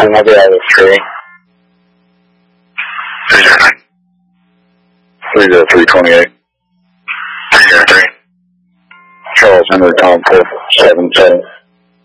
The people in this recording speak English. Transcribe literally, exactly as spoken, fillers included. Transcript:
And I'll be out of three. three zero nine. three zero three twenty-eight. three zero three. Charles Henry Tom four seven seven.